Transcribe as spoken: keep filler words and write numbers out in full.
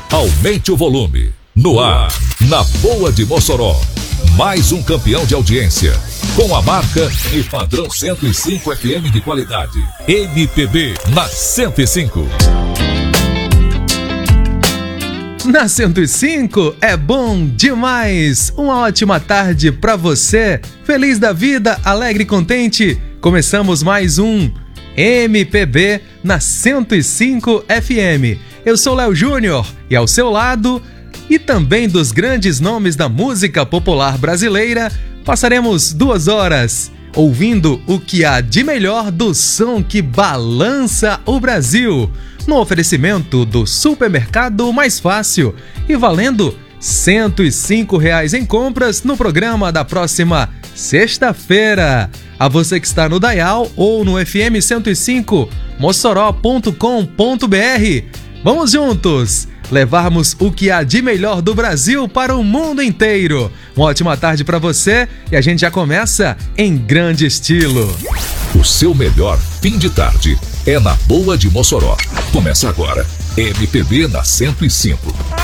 Aumente o volume. No ar, na Boa de Mossoró. Mais um campeão de audiência. Com a marca e padrão cento e cinco F M de qualidade. M P B na cento e cinco. Na cento e cinco é bom demais. Uma ótima tarde pra você. Feliz da vida, alegre e contente. Começamos mais um M P B na cento e cinco F M. Eu sou Léo Júnior e ao seu lado, e também dos grandes nomes da música popular brasileira, passaremos duas horas ouvindo o que há de melhor do som que balança o Brasil, no oferecimento do Supermercado Mais Fácil e valendo cento e cinco reais em compras no programa da próxima sexta-feira. A você que está no Dial ou no F M cento e cinco mossoró ponto com ponto b r, vamos juntos levarmos o que há de melhor do Brasil para o mundo inteiro. Uma ótima tarde para você e a gente já começa em grande estilo. O seu melhor fim de tarde é na Boa de Mossoró. Começa agora, M P B na cento e cinco.